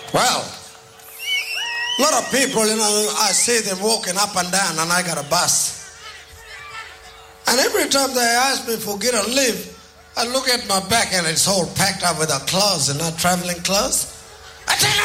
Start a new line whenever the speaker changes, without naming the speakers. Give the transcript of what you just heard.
Well, a lot of people, I see them walking up and down, and I got a bus. And every time they ask me for get a lift, I look at my back and it's all packed up with a clothes, traveling clothes. I tell them,